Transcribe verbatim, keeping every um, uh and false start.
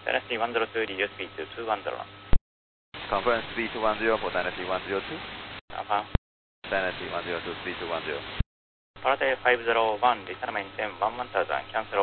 Dynasty one zero two, radio speed to two one zero. Confirm speed two one zero for Dynasty one zero two. Confirm. Dynasty one zero two, speed two one zero. Parate five zero one, return maintain one one thousand, cancel